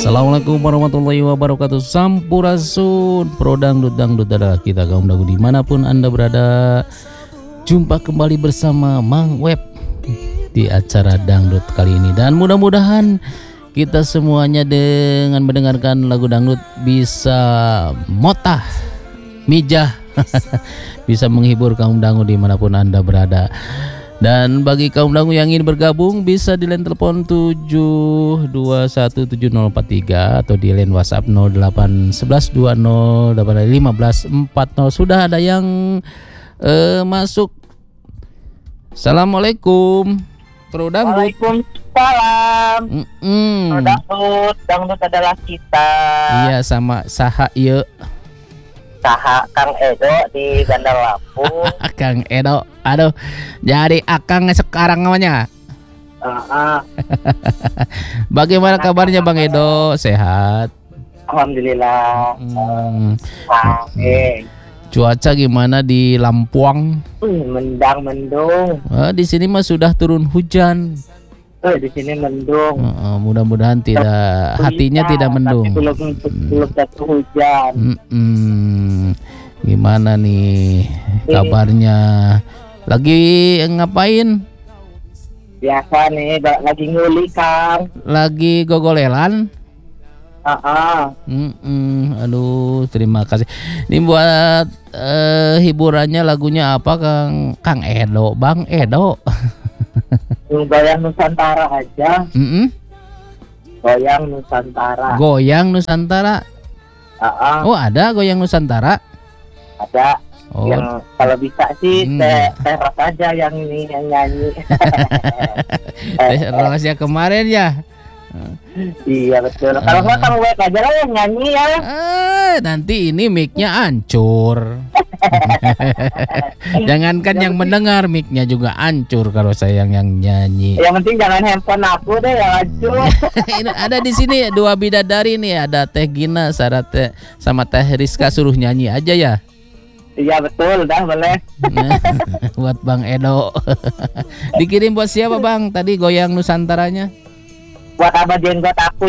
Assalamualaikum warahmatullahi wabarakatuh. Sampurasun, pro dangdut adalah kita kaum dangdut dimanapun Anda berada. Jumpa kembali bersama Mang Web di acara dangdut kali ini. Dan mudah-mudahan kita semuanya dengan mendengarkan lagu dangdut bisa motah, mijah, bisa menghibur kaum dangdut dimanapun Anda berada. Dan bagi kaum dangu yang ingin bergabung bisa di line telepon 7217043 atau di line WhatsApp 0811208540. Sudah ada yang masuk. Assalamualaikum. Pro dangdut. Waalaikumsalam. Pro dangdut adalah kita. Iya, sama saha ieu. Saha Kang Edo di Bandar Lampung. Kang Edo, aduh, jadi akang sekarang namanya. Bagaimana kabarnya Bang Edo? Sehat? Alhamdulillah. Cuaca gimana di Lampung? Mendung. Di sini mah sudah turun hujan. Di sini mendung. Mudah-mudahan tidak, hatinya tidak mendung. Tapi belum jatuh hujan. Gimana nih kabarnya? Lagi ngapain? Biasa nih, lagi nguli Kang. Lagi gogolelan? Aduh, terima kasih. Ini buat hiburannya lagunya apa Kang Edo, Bang Edo? Goyang Nusantara aja. Goyang Nusantara. Goyang Nusantara. Oh, ada goyang Nusantara? Ada. Oh. Yang kalau bisa sih Teh Ros aja yang ini yang nyanyi. Teh Ros ya kemarin ya. Iya betul. Kalau nggak Kang Wek aja lah yang nyanyi ya. Nanti ini mic-nya hancur. Jangankan yang mendengar, mic-nya juga hancur kalau saya yang nyanyi. Yang penting jangan handphone aku deh yang hancur. Ini ada di sini dua bidadari nih, ada Teh Gina sama Teh Rizka, suruh nyanyi aja ya. Iya betul, dah boleh. Buat Bang Edo. Dikirim buat siapa Bang? Tadi goyang Nusantaranya. Buat Abah Jenggot aku